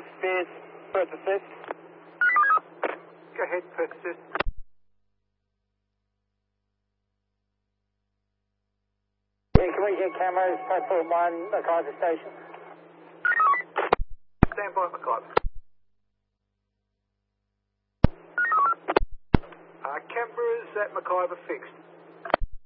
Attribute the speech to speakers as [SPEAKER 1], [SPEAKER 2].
[SPEAKER 1] Spears, Perth Assist.
[SPEAKER 2] Go ahead, Perth Assist.
[SPEAKER 1] Yeah, can we get cameras, platform 1, McIver Station?
[SPEAKER 2] Stand by, McIver. Cameras at McIver fixed.